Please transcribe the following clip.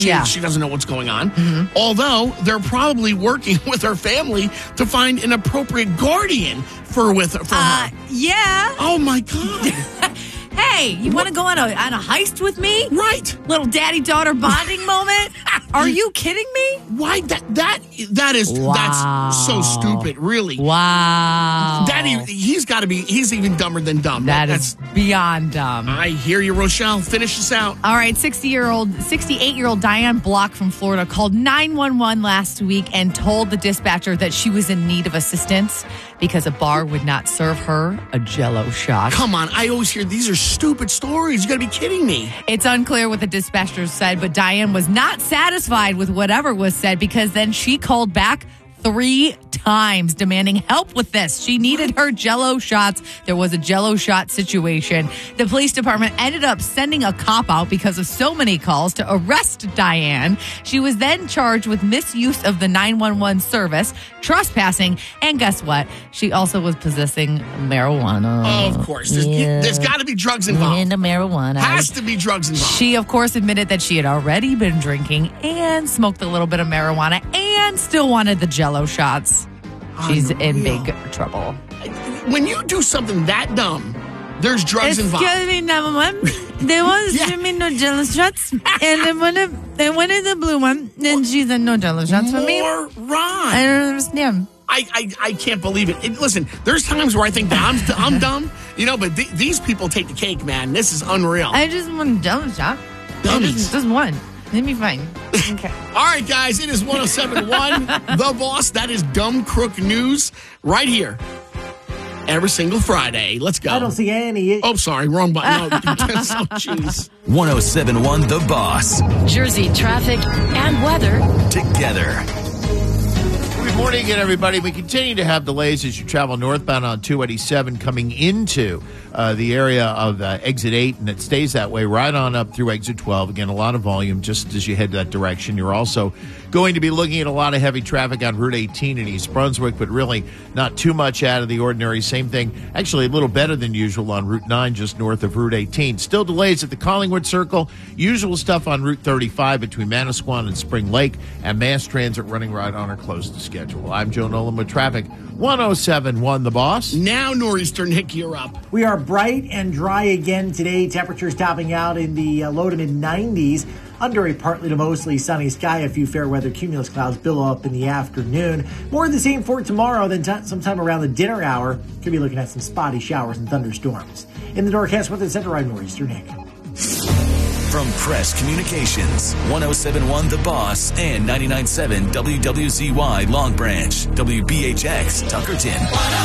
She doesn't know what's going on. Although they're probably working with her family to find an appropriate guardian for her. Yeah. Oh, my God. Hey, you want to go on a heist with me? Right. Little daddy-daughter bonding moment? Are you kidding me? Why? That is that's so stupid, really. Wow. Daddy, he's even dumber than dumb. That's beyond dumb. I hear you, Rochelle. Finish this out. All right, 68-year-old Diane Block from Florida called 911 last week and told the dispatcher that she was in need of assistance because a bar would not serve her a Jell-O shot. Come on, I always hear these are stupid stories. You got to be kidding me. It's unclear what the dispatcher said, but Diane was not satisfied with whatever was said because then she called back 3 times demanding help with this. She needed her Jell-O shots. There was a Jell-O shot situation. The police department ended up sending a cop out because of so many calls to arrest Diane. She was then charged with misuse of the 911 service, trespassing, and guess what? She also was possessing marijuana. Oh, of course. There's got to be drugs involved. Into marijuana. Has to be drugs involved. She, of course, admitted that she had already been drinking and smoked a little bit of marijuana and still wanted the Jell-O shots. She's in big trouble. When you do something that dumb, there's drugs involved. Excuse me, 911. There was me no Jell-O shots, and they wanted the blue one, and she said no Jell-O shots for me. Moron. I don't understand. I can't believe it. Listen, there's times where I think that I'm dumb, but these people take the cake, man. This is unreal. I just want a Jell-O shot. Dummies. Just one. Let me fine. Okay. All right, guys, it is 107.1 The Boss. That is Dumb Crook News right here every single Friday. Let's go. I don't see any. Oh, sorry, wrong button. No, jeez. 107.1 The Boss. Jersey traffic and weather Together. Good morning again, everybody. We continue to have delays as you travel northbound on 287 coming into the area of exit 8, and it stays that way right on up through exit 12. Again, a lot of volume just as you head that direction. You're also going to be looking at a lot of heavy traffic on Route 18 in East Brunswick, but really not too much out of the ordinary. Same thing, actually a little better than usual on Route 9 just north of Route 18. Still delays at the Collingwood Circle. Usual stuff on Route 35 between Manasquan and Spring Lake, and mass transit running right on or close to schedule. I'm Joe Nolan with traffic. 107.1 The Boss. Now, Nor'easter Nick, you're up. We are bright and dry again today. Temperatures topping out in the low to mid-90s. Under a partly to mostly sunny sky, a few fair weather cumulus clouds billow up in the afternoon. More of the same for tomorrow, then sometime around the dinner hour, could be looking at some spotty showers and thunderstorms. In the Norcast Weather Center, I'm Nor'easter Nick. From Crest Communications, 107.1 The Boss and 99.7 WWZY Long Branch, WBHX Tuckerton.